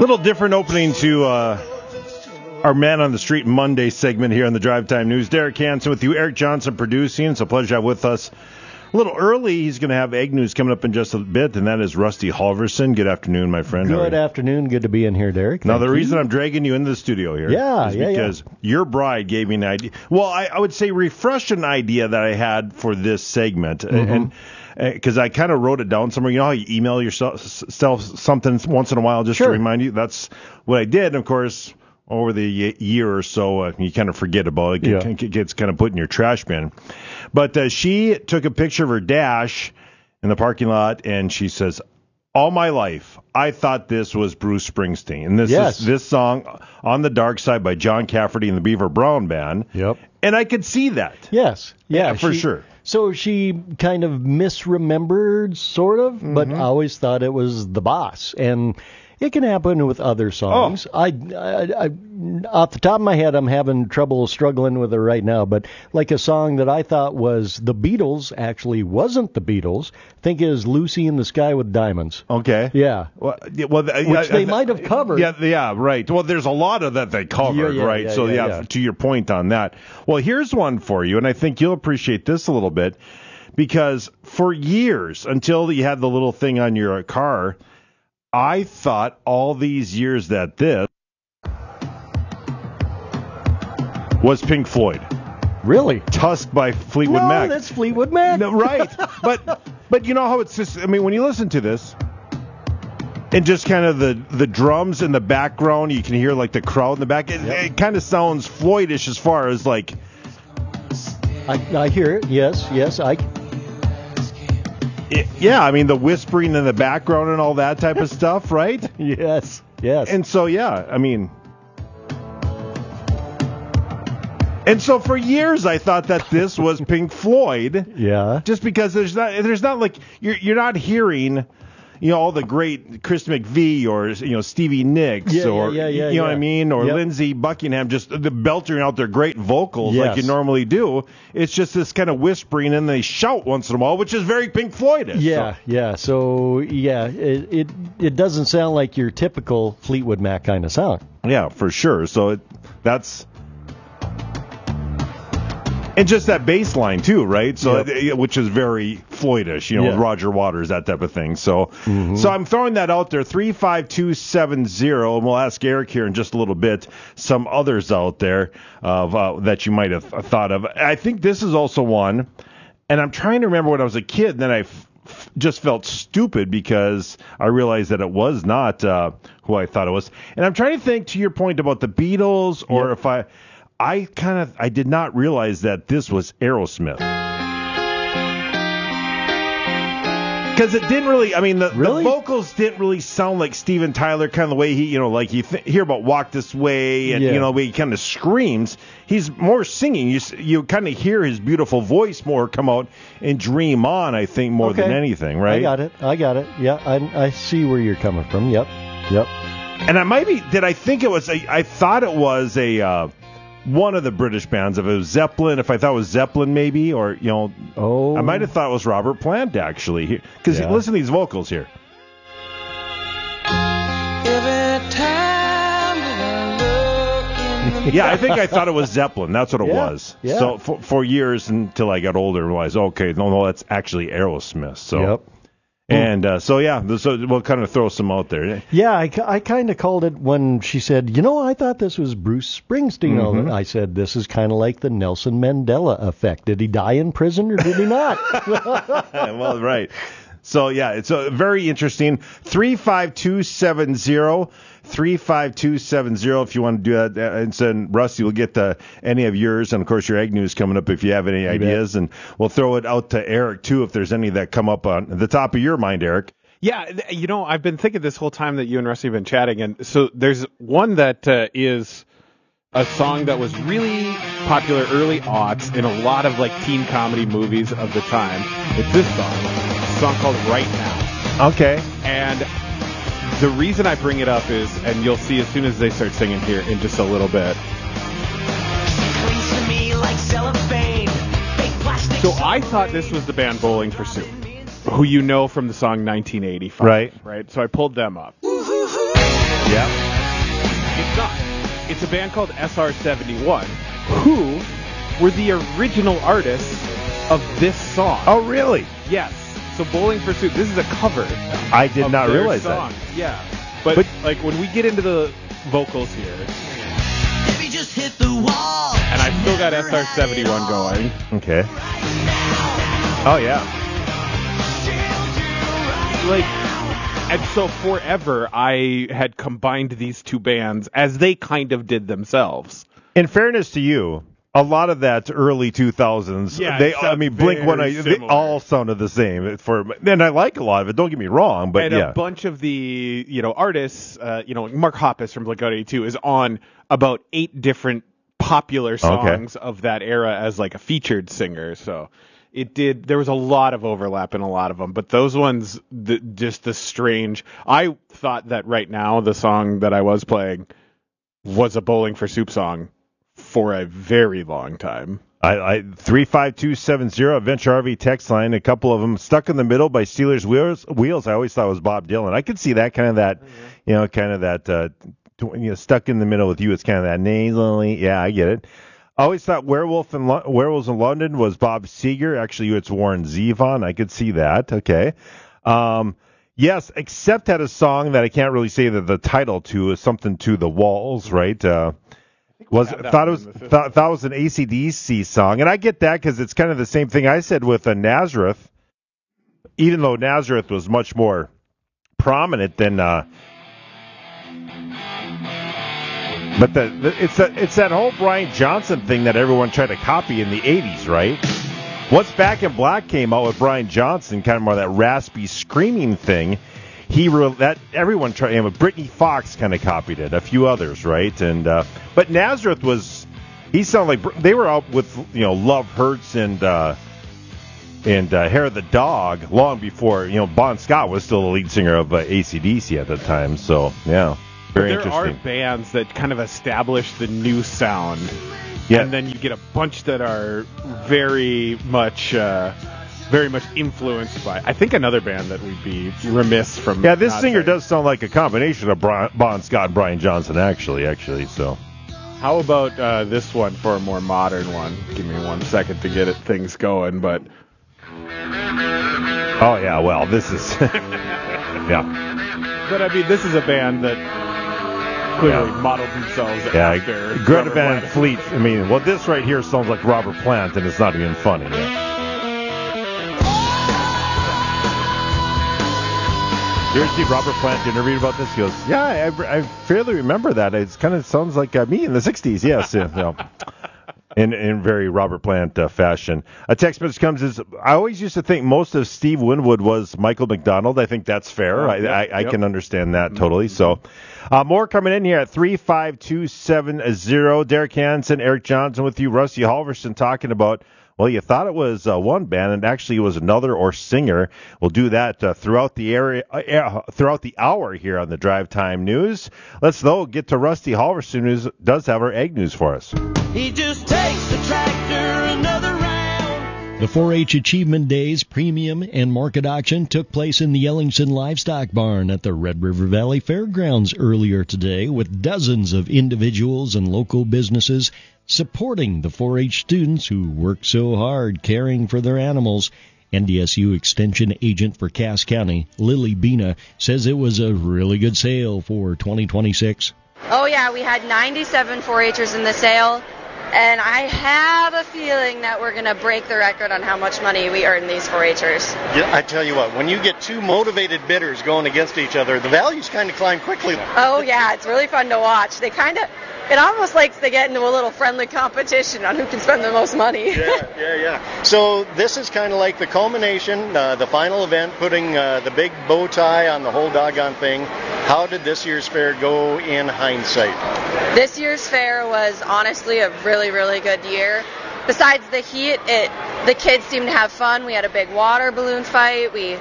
Little different opening to our Man on the Street Monday segment here on the Drive Time News. Derek Hansen with you, Eric Johnson producing. It's a pleasure to have with us. A little early, he's going to have Egg News coming up in just a bit, and that is Rusty Halverson. Good afternoon, my friend. Good afternoon. Good to be in here, Derek. Now, the reason I'm dragging you into the studio here is because your bride gave me an idea. Well, I would say refresh an idea that I had for this segment, and because I kind of wrote it down somewhere. You know how you email yourself something once in a while just to remind you? That's what I did, and of course, over the year or so, you kind of forget about it. It gets kind of put in your trash bin. But she took a picture of her dash in the parking lot, and she says, all my life, I thought this was Bruce Springsteen. And this is this song, On the Dark Side by John Cafferty and the Beaver Brown Band. Yep. And I could see that. Yes. Yeah, for sure. So she kind of misremembered, sort of, but I always thought it was The Boss. And it can happen with other songs. I off the top of my head, I'm having trouble struggling with it right now. But like a song that I thought was the Beatles actually wasn't the Beatles. Think is Lucy in the Sky with Diamonds. Okay. Yeah. Which they might have covered. Yeah, right. Well, there's a lot of that they covered, right? To your point on that. Well, here's one for you, and I think you'll appreciate this a little bit, because for years, until you had the little thing on your car, I thought all these years that this was Pink Floyd. Really? Tusked by Fleetwood Mac. No, that's Fleetwood Mac. No, right. But you know how it's just, I mean, when you listen to this, and just kind of the drums in the background, you can hear like the crowd in the back. It kind of sounds Floydish as far as like. I hear it. Yes. I mean, the whispering in the background and all that type of stuff, right? Yes. And so, I mean. And so for years I thought that this was Pink Floyd. Yeah. Just because there's not like you're not hearing, all the great Chris McVie or Stevie Nicks you know what I mean, or Lindsey Buckingham, just the beltering out their great vocals like you normally do. It's just this kind of whispering, and they shout once in a while, which is very Pink Floyd-ish. So it doesn't sound like your typical Fleetwood Mac kind of sound. Yeah, for sure. So that's. And just that bass line, too, right? So, which is very Floydish, with Roger Waters, that type of thing. So so I'm throwing that out there, 35270, and we'll ask Eric here in just a little bit some others out there that you might have thought of. I think this is also one, and I'm trying to remember when I was a kid, and then I just felt stupid because I realized that it was not who I thought it was. And I'm trying to think, to your point about the Beatles, or if I did not realize that this was Aerosmith. Because it didn't really, the vocals didn't really sound like Steven Tyler, kind of the way he, like you hear about Walk This Way, and, the way he kind of screams. He's more singing. You kind of hear his beautiful voice more come out in Dream On, I think, more than anything, right? I got it. Yeah, I see where you're coming from. Yep. And I thought it was one of the British bands. If it was Zeppelin, if I thought it was Zeppelin maybe, or, I might have thought it was Robert Plant, actually. Because listen to these vocals here. Every time I think I thought it was Zeppelin. That's what it was. Yeah. So for years until I got older and realized, okay, no, that's actually Aerosmith. So. And so we'll kind of throw some out there. Yeah, I kind of called it when she said, I thought this was Bruce Springsteen. I said, this is kind of like the Nelson Mandela effect. Did he die in prison or did he not? Well, right. So, it's very interesting. 35270. 35270 if you want to do that. And so, Rusty, we'll get to any of yours. And, of course, your Egg News coming up if you have any ideas. And we'll throw it out to Eric, too, if there's any that come up on the top of your mind, Eric. Yeah, I've been thinking this whole time that you and Rusty have been chatting. And so there's one that is a song that was really popular early aughts in a lot of, teen comedy movies of the time. It's this song. It's a song called Right Now. Okay. And the reason I bring it up is, and you'll see as soon as they start singing here in just a little bit. So I thought this was the band Bowling for Soup, who from the song 1985. Right. So I pulled them up. Yeah. It's a band called SR71, who were the original artists of this song. Oh, really? Yes. So Bowling for Soup, this is a cover. I did not realize song. that. Yeah. But like when we get into the vocals here, Maybe just hit the wall. and I've still got SR71 going. Okay. Oh, yeah. Like, and so forever I had combined these two bands as they kind of did themselves. In fairness to you, a lot of that's early 2000s. Yeah, Blink-182, they all sounded the same. And I like a lot of it. Don't get me wrong, but and a bunch of the artists, Mark Hoppus from Blink-182 is on about 8 different popular songs of that era as like a featured singer. So there was a lot of overlap in a lot of them, but those ones, just the strange. I thought that Right Now, the song that I was playing, was a Bowling for Soup song for a very long time. 35270 Adventure RV text line. A couple of them, Stuck in the Middle by Steelers Wheels. I always thought it was Bob Dylan. I could see that kind of that, Stuck in the Middle with You. It's kind of that nasally. Yeah, I get it. I always thought Werewolves in London was Bob Seger. Actually, it's Warren Zevon. I could see that. Okay. Yes, except had a song that I can't really say that the title to is something to the walls, right? Thought it was an AC/DC song, and I get that because it's kind of the same thing I said with Nazareth. Even though Nazareth was much more prominent than, but it's that whole Brian Johnson thing that everyone tried to copy in the 80s, right? Once Back in Black came out with Brian Johnson, kind of more that raspy screaming thing, everyone tried. Britney Fox kind of copied it. A few others, right? And but Nazareth he sounded like they were out with Love Hurts and Hair of the Dog long before Bon Scott was still the lead singer of AC/DC at the time. So yeah. Very interesting. There are bands that kind of establish the new sound, and then you get a bunch that are very much influenced by. I think another band that we'd be remiss from. Yeah, this singer does sound like a combination of Bon Scott and Brian Johnson, actually. So, how about this one for a more modern one? Give me 1 second to get things going, but. Oh yeah, well, this is. Yeah. But I mean, this is a band that clearly modeled themselves after Greta Van Fleet. I mean, this right here sounds like Robert Plant, and it's not even funny. You ever see Robert Plant interviewed about this? He goes, "Yeah, I fairly remember that. It kind of sounds like me in the '60s." Yes, in very Robert Plant fashion. A text message comes I always used to think most of Steve Winwood was Michael McDonald. I think that's fair. I can understand that totally. So more coming in here at 35270. Derek Hansen, Eric Johnson with you. Rusty Halverson talking about, well, you thought it was one band, and actually it was another or singer. We'll do that throughout the hour here on the Drive Time News. Let's, though, get to Rusty Halverson, who does have our egg news for us. He just takes the tractor another round. The 4-H Achievement Days Premium and Market Auction took place in the Ellingson Livestock Barn at the Red River Valley Fairgrounds earlier today, with dozens of individuals and local businesses supporting the 4-H students who work so hard caring for their animals. NDSU Extension Agent for Cass County, Lily Bina, says it was a really good sale for 2026. Oh, yeah, we had 97 4-Hers in the sale, and I have a feeling that we're going to break the record on how much money we earn these 4-Hers. Yeah, I tell you what, when you get two motivated bidders going against each other, the values kind of climb quickly. Oh, yeah, it's really fun to watch. It almost likes to get into a little friendly competition on who can spend the most money. Yeah. So this is kind of like the culmination, the final event, putting the big bow tie on the whole doggone thing. How did this year's fair go in hindsight? This year's fair was honestly a really, really good year. Besides the heat, the kids seemed to have fun. We had a big water balloon fight. It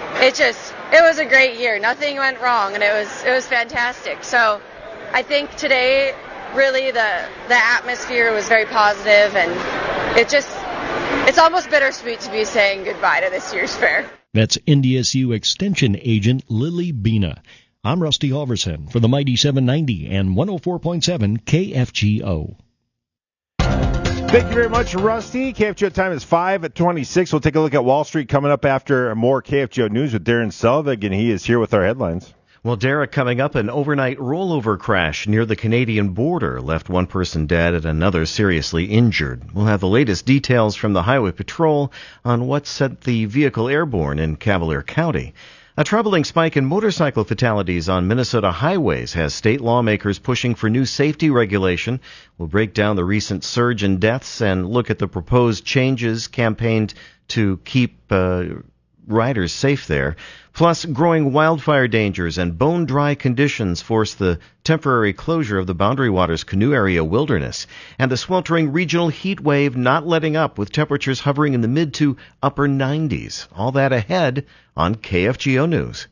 was a great year. Nothing went wrong, and it was fantastic. So I think today, really, the atmosphere was very positive, and it's almost bittersweet to be saying goodbye to this year's fair. That's NDSU Extension Agent Lily Bina. I'm Rusty Halverson for the Mighty 790 and 104.7 KFGO. Thank you very much, Rusty. KFGO time is 5:26. We'll take a look at Wall Street coming up after more KFGO news with Darren Selvig, and he is here with our headlines. Well, Derek, coming up, an overnight rollover crash near the Canadian border left one person dead and another seriously injured. We'll have the latest details from the Highway Patrol on what sent the vehicle airborne in Cavalier County. A troubling spike in motorcycle fatalities on Minnesota highways has state lawmakers pushing for new safety regulation. We'll break down the recent surge in deaths and look at the proposed changes campaigned to keep riders safe there. Plus, growing wildfire dangers and bone-dry conditions force the temporary closure of the Boundary Waters Canoe Area Wilderness, and the sweltering regional heat wave not letting up with temperatures hovering in the mid to upper 90s. All that ahead on KFGO News.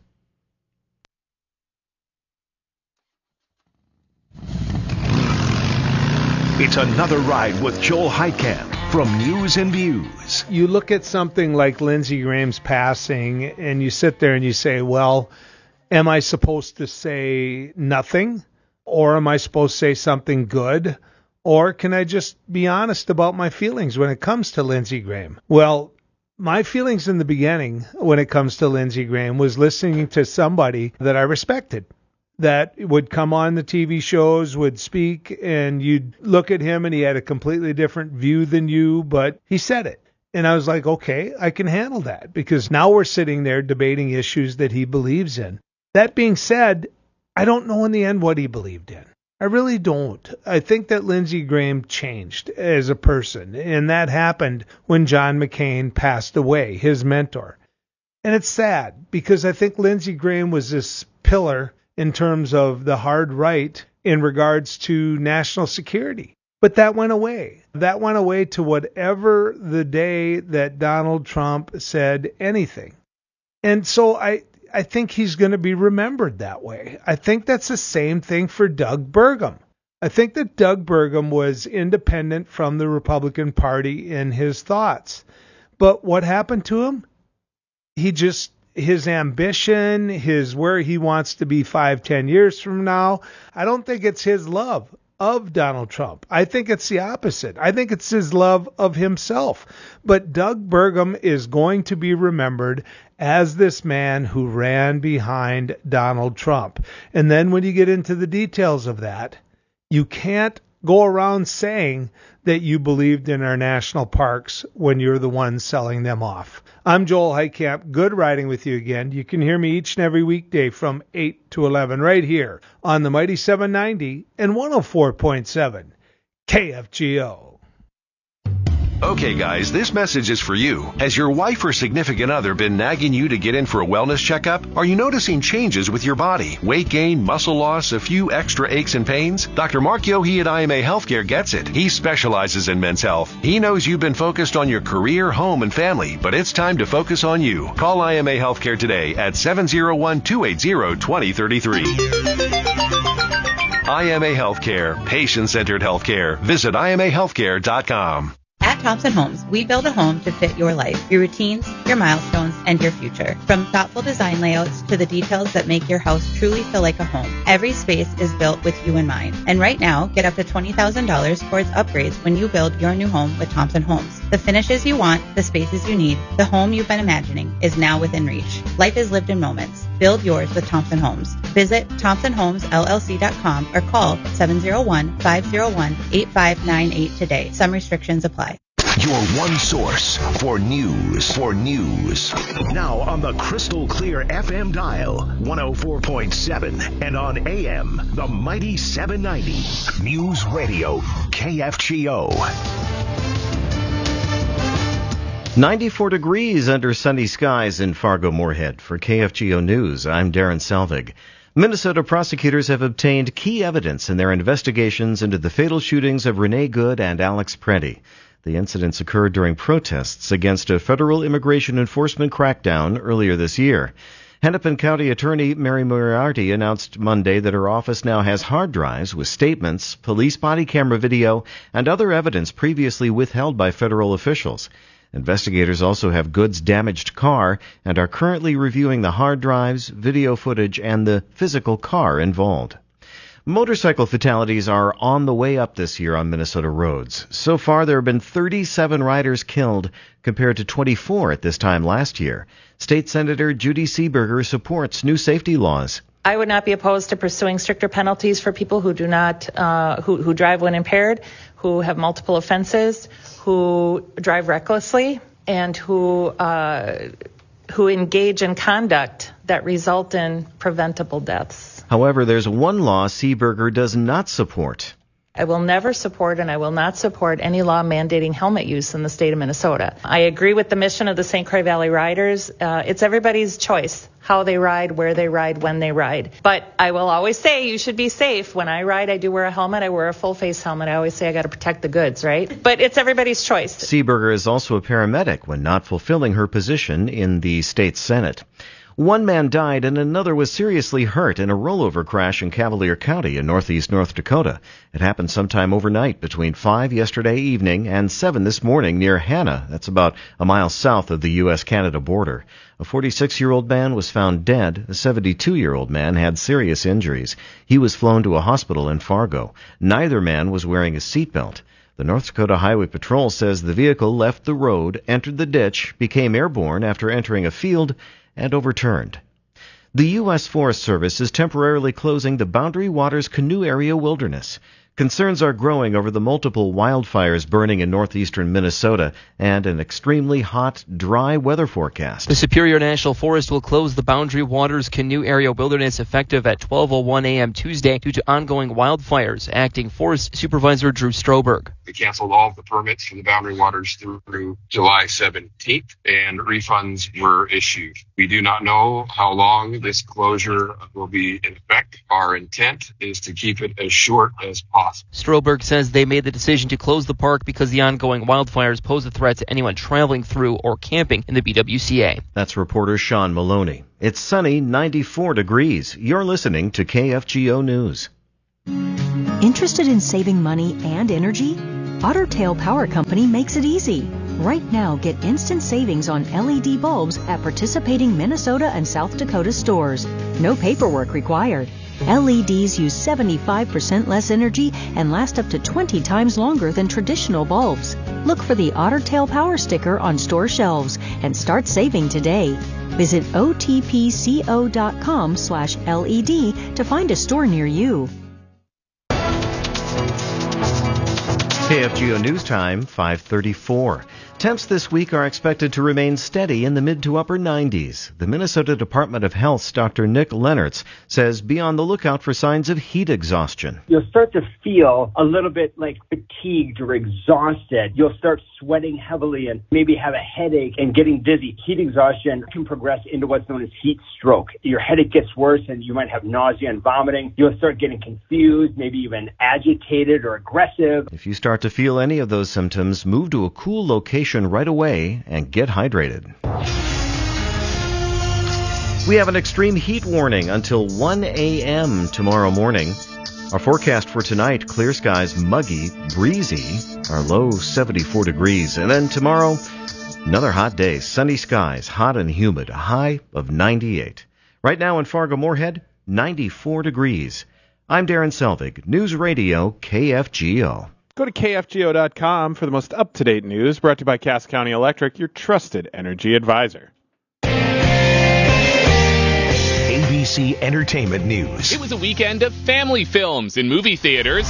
It's another ride with Joel Heitkamp from News and Views. You look at something like Lindsey Graham's passing and you sit there and you say, well, am I supposed to say nothing? Or am I supposed to say something good? Or can I just be honest about my feelings when it comes to Lindsey Graham? Well, my feelings in the beginning when it comes to Lindsey Graham was listening to somebody that I respected, that would come on the TV shows, would speak, and you'd look at him and he had a completely different view than you, but he said it. And I was like, okay, I can handle that, because now we're sitting there debating issues that he believes in. That being said, I don't know in the end what he believed in. I really don't. I think that Lindsey Graham changed as a person, and that happened when John McCain passed away, his mentor. And it's sad, because I think Lindsey Graham was this pillar in terms of the hard right in regards to national security. But that went away. That went away to whatever the day that Donald Trump said anything. And so I think he's going to be remembered that way. I think that's the same thing for Doug Burgum. I think that Doug Burgum was independent from the Republican Party in his thoughts. But what happened to him? His ambition, where he wants to be 5-10 years from now, I don't think it's his love of Donald Trump. I think it's the opposite. I think it's his love of himself. But Doug Burgum is going to be remembered as this man who ran behind Donald Trump. And then when you get into the details of that, you can't go around saying that you believed in our national parks when you're the one selling them off. I'm Joel Heitkamp. Good riding with you again. You can hear me each and every weekday from 8 to 11 right here on the Mighty 790 and 104.7 KFGO. Okay, guys, this message is for you. Has your wife or significant other been nagging you to get in for a wellness checkup? Are you noticing changes with your body? Weight gain, muscle loss, a few extra aches and pains? Dr. Mark Yohe at IMA Healthcare gets it. He specializes in men's health. He knows you've been focused on your career, home, and family, but it's time to focus on you. Call IMA Healthcare today at 701-280-2033. IMA Healthcare, patient-centered healthcare. Visit IMAHealthcare.com. At Thompson Homes, we build a home to fit your life, your routines, your milestones, and your future. From thoughtful design layouts to the details that make your house truly feel like a home, every space is built with you in mind. And right now, get up to $20,000 towards upgrades when you build your new home with Thompson Homes. The finishes you want, the spaces you need, the home you've been imagining is now within reach. Life is lived in moments. Build yours with Thompson Homes. Visit ThompsonHomesLLC.com or call 701-501-8598 today. Some restrictions apply. Your one source for news. Now on the crystal clear FM dial, 104.7, and on AM, the Mighty 790. News Radio, KFGO. 94 degrees under sunny skies in Fargo-Moorhead. For KFGO News, I'm Darren Selvig. Minnesota prosecutors have obtained key evidence in their investigations into the fatal shootings of Renee Good and Alex Prenti. The incidents occurred during protests against a federal immigration enforcement crackdown earlier this year. Hennepin County Attorney Mary Moriarty announced Monday that her office now has hard drives with statements, police body camera video, and other evidence previously withheld by federal officials. Investigators also have Good's damaged car and are currently reviewing the hard drives, video footage, and the physical car involved. Motorcycle fatalities are on the way up this year on Minnesota roads. So far, there have been 37 riders killed, compared to 24 at this time last year. State Senator Judy Seeberger supports new safety laws. I would not be opposed to pursuing stricter penalties for people who do not, who drive when impaired, who have multiple offenses, who drive recklessly, and who engage in conduct that result in preventable deaths. However, there's one law Seeberger does not support. I will never support and I will not support any law mandating helmet use in the state of Minnesota. I agree with the mission of the St. Croix Valley Riders. It's everybody's choice how they ride, where they ride, when they ride. But I will always say you should be safe. When I ride, I do wear a helmet. I wear a full-face helmet. I always say I got to protect the goods, right? But it's everybody's choice. Seeberger is also a paramedic when not fulfilling her position in the state Senate. One man died and another was seriously hurt in a rollover crash in Cavalier County in northeast North Dakota. It happened sometime overnight between 5 yesterday evening and 7 this morning near Hanna. That's about a mile south of the U.S.-Canada border. A 46-year-old man was found dead. A 72-year-old man had serious injuries. He was flown to a hospital in Fargo. Neither man was wearing a seatbelt. The North Dakota Highway Patrol says the vehicle left the road, entered the ditch, became airborne after entering a field, and overturned. The U.S. Forest Service is temporarily closing the Boundary Waters Canoe Area Wilderness. Concerns are growing over the multiple wildfires burning in northeastern Minnesota and an extremely hot, dry weather forecast. The Superior National Forest will close the Boundary Waters Canoe Area Wilderness effective at 12:01 a.m. Tuesday due to ongoing wildfires. Acting Forest Supervisor Drew Stroberg. We canceled all of the permits for the Boundary Waters through July 17th, and refunds were issued. We do not know how long this closure will be in effect. Our intent is to keep it as short as possible. Stroberg says they made the decision to close the park because the ongoing wildfires pose a threat to anyone traveling through or camping in the BWCA. That's reporter Sean Maloney. It's sunny, 94 degrees. You're listening to KFGO News. Interested in saving money and energy? Otter Tail Power Company makes it easy. Right now, get instant savings on LED bulbs at participating Minnesota and South Dakota stores. No paperwork required. LEDs use 75% less energy and last up to 20 times longer than traditional bulbs. Look for the Otter Tail Power sticker on store shelves and start saving today. Visit otpco.com/LED to find a store near you. KFGO News Time, 5:34. Temps this week are expected to remain steady in the mid to upper 90s. The Minnesota Department of Health's Dr. Nick Lennertz says be on the lookout for signs of heat exhaustion. You'll start to feel a little bit like fatigued or exhausted. You'll start sweating heavily and maybe have a headache and getting dizzy. Heat exhaustion can progress into what's known as heat stroke. Your headache gets worse and you might have nausea and vomiting. You'll start getting confused, maybe even agitated or aggressive. If you start to feel any of those symptoms, move to a cool location right away and get hydrated. We have an extreme heat warning until 1 a.m. tomorrow morning. Our forecast for tonight, clear skies, muggy, breezy, our low 74 degrees. And then tomorrow, another hot day, sunny skies, hot and humid, a high of 98. Right now in Fargo-Moorhead, 94 degrees. I'm Darren Selvig, News Radio KFGO. Go to KFGO.com for the most up-to-date news, brought to you by Cass County Electric, your trusted energy advisor. ABC Entertainment News. It was a weekend of family films in movie theaters.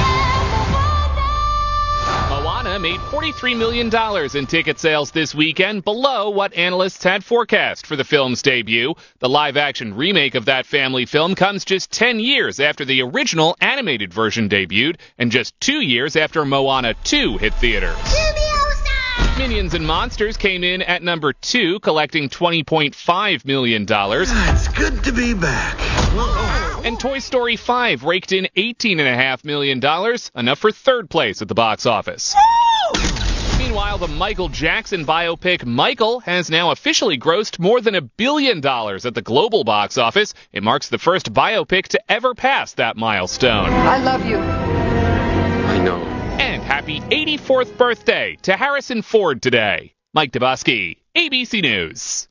Moana made $43 million in ticket sales this weekend, below what analysts had forecast for the film's debut. The live-action remake of that family film comes just 10 years after the original animated version debuted, and just 2 years after Moana 2 hit theaters. Minions and Monsters came in at number 2, collecting $20.5 million. It's good to be back. And Toy Story 5 raked in $18.5 million, enough for third place at the box office. Meanwhile, the Michael Jackson biopic Michael has now officially grossed more than $1 billion at the global box office. It marks the first biopic to ever pass that milestone. I love you. I know. And happy 84th birthday to Harrison Ford today. Mike Dabosky, ABC News.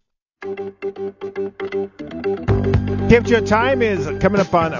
Temperature time is coming up on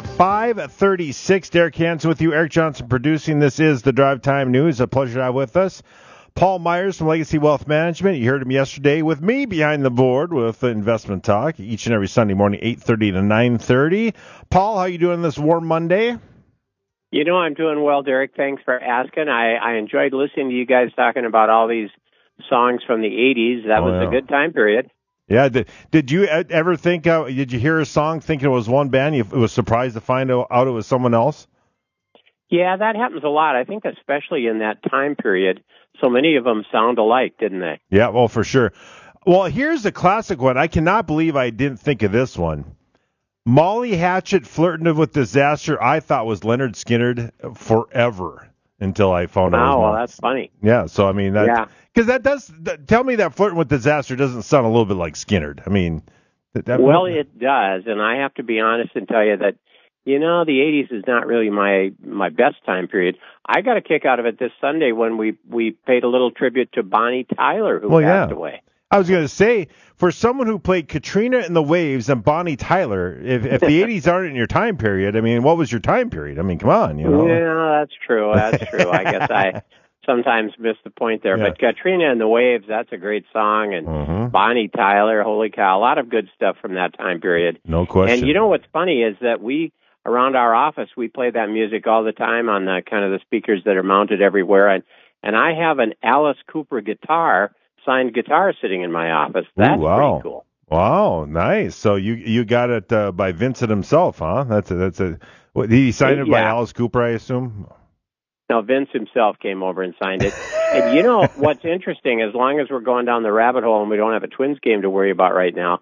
5:36. Derek Hansen with you. Eric Johnson producing. This is the Drive Time News. A pleasure to have with us Paul Myers from Legacy Wealth Management. You heard him yesterday with me behind the board with Investment Talk each and every Sunday morning, 8:30 to 9:30. Paul, how you doing this warm Monday? You know, I'm doing well, Derek. Thanks for asking. I enjoyed listening to you guys talking about all these songs from the 80s. That was a good time period. Yeah. Did you ever think, did you hear a song thinking it was one band? You was surprised to find out it was someone else? Yeah, that happens a lot. I think especially in that time period, so many of them sound alike, didn't they? Yeah, well, for sure. Well, here's a classic one. I cannot believe I didn't think of this one. Molly Hatchet flirting with disaster, I thought was Leonard Skinner forever until I found out. Oh, well, that's funny. Yeah, so I mean, because that does tell me that flirting with disaster doesn't sound a little bit like Skinner. I mean, well, it does, and I have to be honest and tell you that, you know, the 80s is not really my best time period. I got a kick out of it this Sunday when we paid a little tribute to Bonnie Tyler, who passed away. I was going to say, for someone who played Katrina and the Waves and Bonnie Tyler, if the 80s aren't in your time period, I mean, what was your time period? I mean, come on, you know. Yeah, that's true. That's true. I guess I sometimes miss the point there. Yeah. But Katrina and the Waves, that's a great song. And Bonnie Tyler, holy cow, a lot of good stuff from that time period. No question. And you know what's funny is that around our office, we play that music all the time on the kind of the speakers that are mounted everywhere. And I have an Alice Cooper signed guitar sitting in my office. That's pretty cool. Wow, nice. So you got it by Vincent himself, huh? Did he sign it by Alice Cooper, I assume? No, Vince himself came over and signed it. And you know what's interesting, as long as we're going down the rabbit hole and we don't have a Twins game to worry about right now,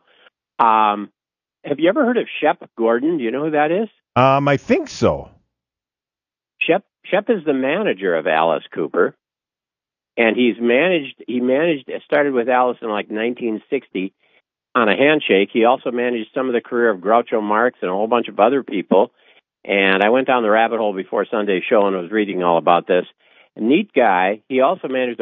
have you ever heard of Shep Gordon? Do you know who that is? I think so. Shep is the manager of Alice Cooper. And he started with Alice in like 1960 on a handshake. He also managed some of the career of Groucho Marx and a whole bunch of other people. And I went down the rabbit hole before Sunday's show and was reading all about this. A neat guy. He also managed